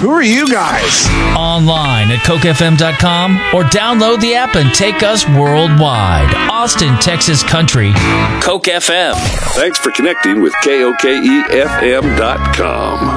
Who are you guys? Online at cokefm.com or download the app and take us worldwide. Austin, Texas Country, Coke FM. Thanks for connecting with KOKEFM.com.